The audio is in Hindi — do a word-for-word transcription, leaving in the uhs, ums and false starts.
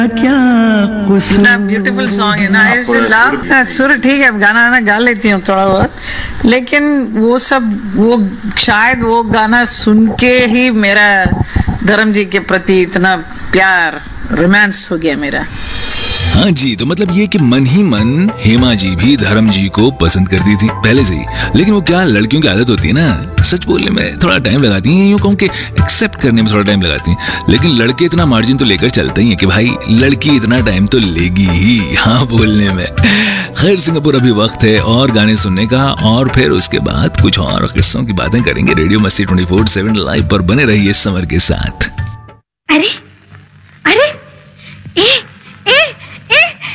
इतना ब्यूटीफुल सॉन्ग है ना। आई लव सुर। ठीक है, गाना ना गा लेती हूँ थोड़ा बहुत, लेकिन वो सब वो शायद वो गाना सुन के ही मेरा धर्म जी के प्रति इतना प्यार रोमांस हो गया मेरा। हाँ जी, तो मतलब ये कि मन ही मन हेमा जी भी धर्म जी को पसंद करती थी पहले से ही। लेकिन वो क्या, लड़कियों की आदत होती है ना, सच बोलने में थोड़ा टाइम लगाती हैं, यूँ कहूँ कि एक्सेप्ट करने में थोड़ा टाइम लगाती हैं। लेकिन लड़के इतना मार्जिन तो लेकर चलते ही हैं कि भाई लड़की इतना टाइम तो लेगी ही हाँ बोलने में। खैर, सिंगापुर अभी वक्त है और गाने सुनने का, और फिर उसके बाद कुछ और किस्सों की बातें करेंगे। रेडियो मस्ती ट्वेंटी फोर सेवन लाइव पर बने रहिए समर के साथ। अरे अरे ए ए